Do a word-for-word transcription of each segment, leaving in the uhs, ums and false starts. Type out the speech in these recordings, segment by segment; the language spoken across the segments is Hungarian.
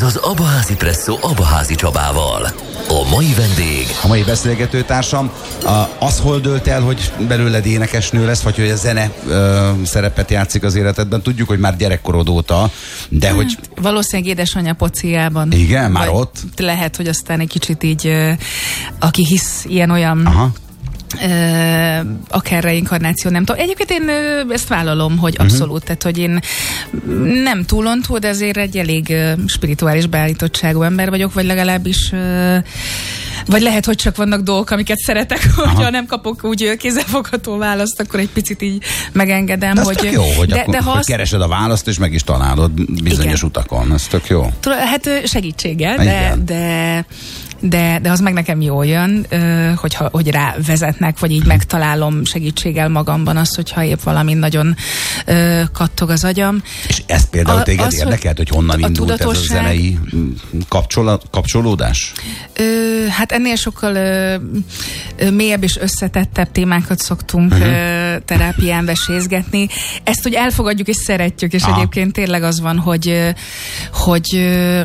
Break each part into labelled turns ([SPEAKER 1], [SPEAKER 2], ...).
[SPEAKER 1] az Abaházi Presszó Abaházi Csabával. A mai vendég...
[SPEAKER 2] A mai beszélgetőtársam az hol dőlt el, hogy belőled énekesnő lesz, vagy hogy a zene ö, szerepet játszik az életedben? Tudjuk, hogy már gyerekkorod óta, de hmm, hogy...
[SPEAKER 3] Valószínűleg édesanyja pociában.
[SPEAKER 2] Igen, már ott?
[SPEAKER 3] Lehet, hogy aztán egy kicsit így, aki hisz ilyen-olyan...
[SPEAKER 2] Aha.
[SPEAKER 3] Uh, akár reinkarnáció, nem tudom. Egyébként én uh, ezt vállalom, hogy abszolút, uh-huh. tehát, hogy én nem túlontúl, de azért egy elég uh, spirituális beállítottságú ember vagyok, vagy legalábbis uh, vagy lehet, hogy csak vannak dolgok, amiket szeretek, hogyha nem kapok úgy kézzelfogható választ, akkor egy picit így megengedem.
[SPEAKER 2] De ez
[SPEAKER 3] hogy,
[SPEAKER 2] tök jó, hogy,
[SPEAKER 3] de,
[SPEAKER 2] akkor,
[SPEAKER 3] de ha
[SPEAKER 2] hogy
[SPEAKER 3] azt...
[SPEAKER 2] keresed a választ, és meg is találod bizonyos igen. utakon. Ez tök jó.
[SPEAKER 3] Hát segítséggel, de, de De, de az meg nekem jól jön, hogy, hogy rá vezetnek, vagy így megtalálom segítséggel magamban azt, hogyha épp valami nagyon kattog az agyam. És
[SPEAKER 2] ez például a, téged
[SPEAKER 3] az,
[SPEAKER 2] érdekelt, hogy honnan indult tudatosság... ez a zenei kapcsol, kapcsolódás? Ö,
[SPEAKER 3] hát ennél sokkal ö, ö, mélyebb és összetettebb témákat szoktunk uh-huh. ö, terápián vesézgetni. Ezt úgy elfogadjuk és szeretjük, és aha. egyébként tényleg az van, hogy hogy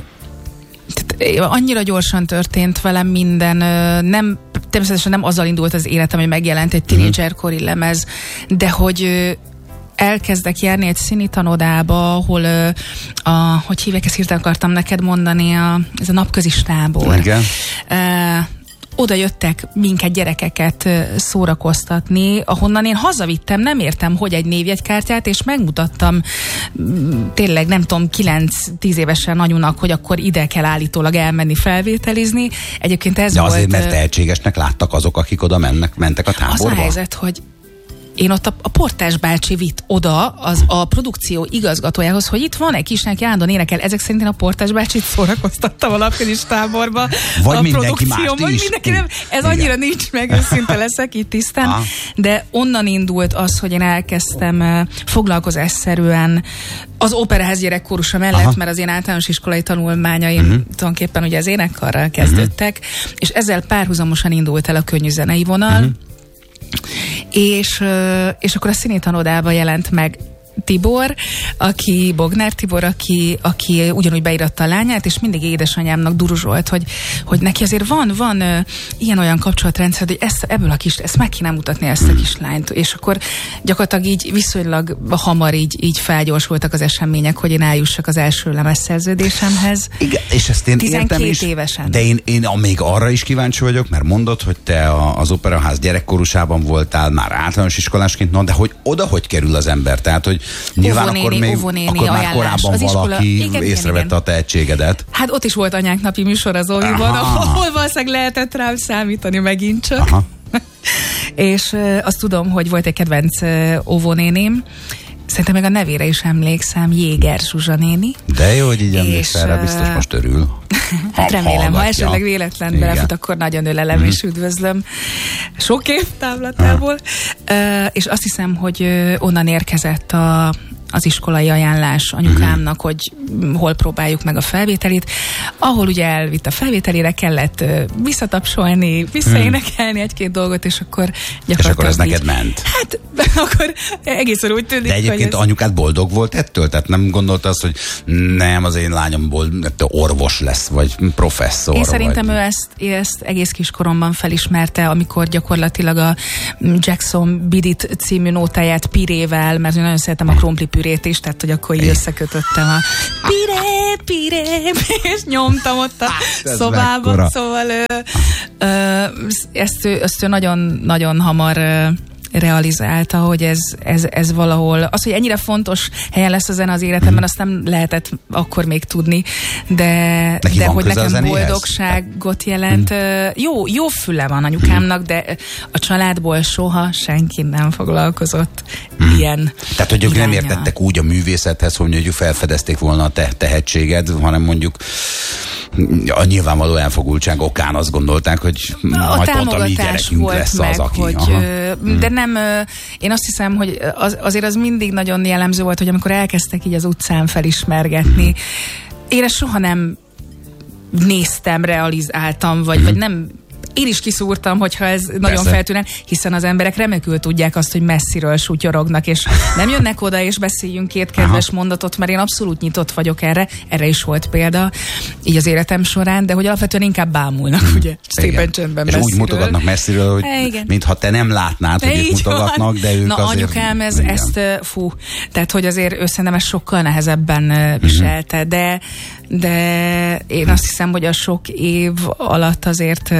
[SPEAKER 3] Tehát annyira gyorsan történt velem minden, nem, természetesen nem azzal indult az életem, hogy megjelent egy tínédzserkori lemez, de hogy elkezdek járni egy színitanodába, ahol a, hogy hívják, ezt hirtelen akartam neked mondani, a, ez a napközis tábor.
[SPEAKER 2] Igen.
[SPEAKER 3] Uh, oda jöttek minket, gyerekeket szórakoztatni, ahonnan én hazavittem, nem értem, hogy egy névjegykártyát, és megmutattam tényleg, nem tudom, kilenc-tíz évesen anyunak, hogy akkor ide kell állítólag elmenni felvételizni. Egyébként ez
[SPEAKER 2] de
[SPEAKER 3] volt...
[SPEAKER 2] De azért, mert tehetségesnek láttak azok, akik oda mennek, mentek a táborba?
[SPEAKER 3] Az a helyzet, hogy én ott a, a portás bácsi vitt oda az a produkció igazgatójához, hogy itt van egy kisnek, állandóan énekel. Ezek szerint én a portás bácsit szórakoztattam a napközis táborba.
[SPEAKER 2] Vagy
[SPEAKER 3] a
[SPEAKER 2] mindenki mást is.
[SPEAKER 3] Mindenki nem, ez igen. annyira nincs meg, őszinte leszek itt tisztán. Ah. De onnan indult az, hogy én elkezdtem uh, foglalkozásszerűen az Operaház gyerekkorusa mellett, aha. mert az én általános iskolai tanulmányaim uh-huh. tulajdonképpen ugye az énekkarral kezdődtek, uh-huh. és ezzel párhuzamosan indult el a könnyű zenei vonal, uh-huh. És, és akkor a színitanodába jelent meg Tibor, aki, Bognár Tibor, aki, aki ugyanúgy beíratta a lányát, és mindig édesanyámnak duruzsolt, hogy, hogy neki azért van, van uh, ilyen-olyan kapcsolatrendszer, hogy ezt, ebből a kis, ezt meg kéne mutatni, ezt a kislányt. És akkor gyakorlatilag így viszonylag hamar így, így felgyorsultak az események, hogy én eljussak az első lemezszerződésemhez.
[SPEAKER 2] Igen, és ezt én értem is,
[SPEAKER 3] évesen.
[SPEAKER 2] De én, én még arra is kíváncsi vagyok, mert mondod, hogy te a, az Operaház gyerekkorúsában voltál már általános iskolásként, no, de hogy oda hogy kerül az ember? Tehát, hogy nyilván
[SPEAKER 3] óvonéni,
[SPEAKER 2] akkor még
[SPEAKER 3] óvonéni
[SPEAKER 2] akkor már
[SPEAKER 3] ajánlás.
[SPEAKER 2] korábban
[SPEAKER 3] az
[SPEAKER 2] valaki
[SPEAKER 3] iskola, igen,
[SPEAKER 2] észrevette
[SPEAKER 3] igen,
[SPEAKER 2] a tehetségedet.
[SPEAKER 3] Hát ott is volt anyánk napi műsor az Óviban, ahol valószínűleg lehetett rám számítani megint csak. Aha. És uh, azt tudom, hogy volt egy kedvenc uh, óvónéném, szerintem meg a nevére is emlékszem, Jéger Zsuzsa néni.
[SPEAKER 2] De jó, hogy így emlékszel rá, biztos most örül.
[SPEAKER 3] Hát remélem, hallgatja. Ha esetleg véletlen belefut, akkor nagyon ölelem mm. és üdvözlöm. Sok év távlatából. Uh, és azt hiszem, hogy uh, onnan érkezett a az iskolai ajánlás anyukámnak, uh-huh. hogy hol próbáljuk meg a felvételit, ahol ugye elvitt a felvételére, kellett uh, visszatapsolni, visszaénekelni egy-két dolgot, és akkor gyakorlatilag...
[SPEAKER 2] És akkor ez
[SPEAKER 3] így,
[SPEAKER 2] neked ment?
[SPEAKER 3] Hát, akkor egészen úgy tűnik,
[SPEAKER 2] de egyébként
[SPEAKER 3] ez...
[SPEAKER 2] anyukád boldog volt ettől? Tehát nem gondolta azt, hogy nem, az én lányomból orvos lesz, vagy professzor?
[SPEAKER 3] Én szerintem
[SPEAKER 2] vagy...
[SPEAKER 3] ő ezt, ezt egész kiskoromban felismerte, amikor gyakorlatilag a Jackson Bidit című nótáját pirével, mert én nagyon szeretem a krumpli pürét is, tehát hogy akkor így összekötöttem a piré, piré, és nyomtam ott a szobában, mekkora. Szóval ö, ö, ezt, ő, ezt ő nagyon, nagyon hamar ö, realizálta, hogy ez, ez, ez valahol, az, hogy ennyire fontos helyen lesz a zene az életemben, azt nem lehetett akkor még tudni, de, de hogy nekem boldogságot jelent. Hmm. Jó, jó füle van anyukámnak, de a családból soha senki nem foglalkozott hmm. ilyen
[SPEAKER 2] Tehát, hogy ők
[SPEAKER 3] irányal.
[SPEAKER 2] nem értettek úgy a művészethez, hogy mondjuk felfedezték volna a te tehetséged, hanem mondjuk a nyilvánvaló elfogultság okán azt gondolták, hogy
[SPEAKER 3] a
[SPEAKER 2] majd pont a mi gyerekünk lesz
[SPEAKER 3] meg,
[SPEAKER 2] az, aki.
[SPEAKER 3] Hogy, de nem, én azt hiszem, hogy az, azért az mindig nagyon jellemző volt, hogy amikor elkezdtek így az utcán felismergetni, én ezt soha nem néztem, realizáltam, vagy, vagy nem én is kiszúrtam, hogyha ez nagyon
[SPEAKER 2] Persze.
[SPEAKER 3] feltűnne, hiszen az emberek remekül tudják azt, hogy messziről sutyorognak, és nem jönnek oda, és beszéljünk két kedves Aha. mondatot, mert én abszolút nyitott vagyok erre, erre is volt példa, így az életem során, de hogy alapvetően inkább bámulnak, hmm. ugye, szépen csöndben
[SPEAKER 2] és
[SPEAKER 3] messziről.
[SPEAKER 2] úgy mutogatnak messziről, hogy
[SPEAKER 3] igen.
[SPEAKER 2] mintha te nem látnád, hogy ők mutogatnak, de ők
[SPEAKER 3] Na,
[SPEAKER 2] azért...
[SPEAKER 3] anyukám, ez, ezt, fú, tehát hogy azért ő szerintem ezt sokkal nehezebben viselte, de, de én azt hiszem, hogy a sok év alatt azért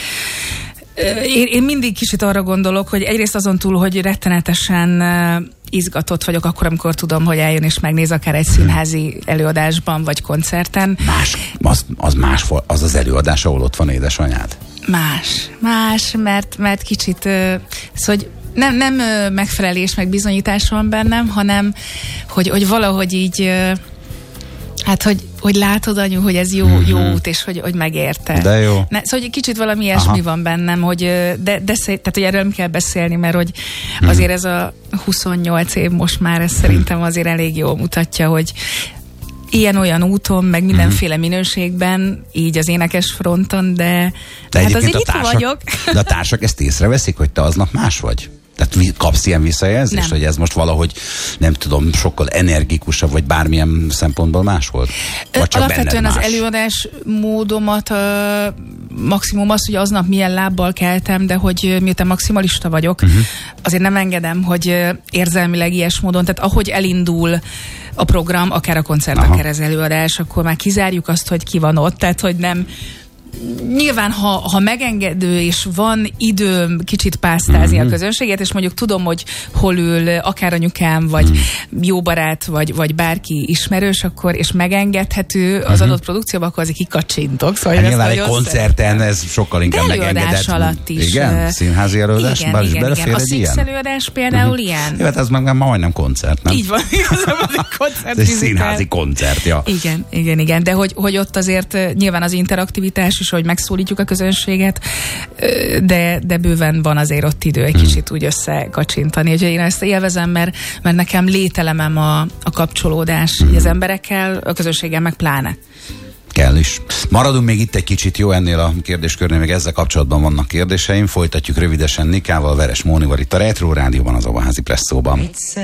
[SPEAKER 3] én, én mindig kicsit arra gondolok, hogy egyrészt azon túl, hogy rettenetesen izgatott vagyok akkor, amikor tudom, hogy eljön és megnéz akár egy színházi előadásban, vagy koncerten.
[SPEAKER 2] Más, az, az más, az az előadás, ahol ott van édesanyád.
[SPEAKER 3] Más, más, mert, mert kicsit, szóval, hogy nem, nem megfelelés, meg bizonyítás van bennem, hanem, hogy, hogy valahogy így, hát, hogy, hogy látod, anyu, hogy ez jó, mm-hmm. jó út, és hogy, hogy megérte.
[SPEAKER 2] De jó.
[SPEAKER 3] Ne, szóval, hogy kicsit valami ilyesmi Aha. van bennem, hogy de, de tehát, hogy erről nem kell beszélni, mert hogy mm. azért ez a huszonnyolc év most már, ez szerintem azért elég jól mutatja, hogy ilyen-olyan úton, meg mindenféle minőségben, így az énekes fronton, de,
[SPEAKER 2] de
[SPEAKER 3] hát azért itt
[SPEAKER 2] társak,
[SPEAKER 3] vagyok.
[SPEAKER 2] De a társak ezt észreveszik, hogy te aznap más vagy? Tehát kapsz ilyen visszajelzést, hogy ez most valahogy, nem tudom, sokkal energikusabb, vagy bármilyen szempontból más volt? Vagy csak
[SPEAKER 3] alapvetően az
[SPEAKER 2] más?
[SPEAKER 3] előadás módomat uh, maximum az, hogy aznap milyen lábbal keltem, de hogy miután maximalista vagyok, uh-huh. azért nem engedem, hogy érzelmileg ilyes módon, tehát ahogy elindul a program, akár a koncert, Aha. akár az előadás, akkor már kizárjuk azt, hogy ki van ott, tehát hogy nem. Nyilván, ha, ha megengedő, és van időm kicsit pásztázni mm-hmm. a közönséget, és mondjuk tudom, hogy hol ül akár anyukám, vagy mm. jó barát, vagy, vagy bárki ismerős, akkor, és megengedhető az mm-hmm. adott produkcióban, akkor azért kikacsintok. Szóval
[SPEAKER 2] hát nyilván egy koncerten ez sokkal inkább megengedett.
[SPEAKER 3] Alatt is.
[SPEAKER 2] Igen? Színházi előadás?
[SPEAKER 3] Igen,
[SPEAKER 2] Bár
[SPEAKER 3] igen,
[SPEAKER 2] is belefér
[SPEAKER 3] igen.
[SPEAKER 2] egy
[SPEAKER 3] A
[SPEAKER 2] ilyen?
[SPEAKER 3] Six előadás például mm-hmm. ilyen.
[SPEAKER 2] Jó, hát ez meg már majdnem koncert, nem?
[SPEAKER 3] Így van, igazából egy koncert.
[SPEAKER 2] Ez egy színházi koncert, ja.
[SPEAKER 3] Igen, igen, igen, de hogy, hogy ott azért nyilván az interaktivitás is, hogy megszólítjuk a közönséget, de, de bőven van azért ott idő egy kicsit úgy összekacsintani. Úgyhogy én ezt élvezem, mert, mert nekem lételemem a, a kapcsolódás mm. az emberekkel, a közönséggel meg pláne.
[SPEAKER 2] Kell is. Maradunk még itt egy kicsit, jó, ennél a kérdéskörnél, még ezzel kapcsolatban vannak kérdéseim. Folytatjuk rövidesen Nikával, Veres Mónival itt a Retro Rádióban, az Abaházi Presszóban.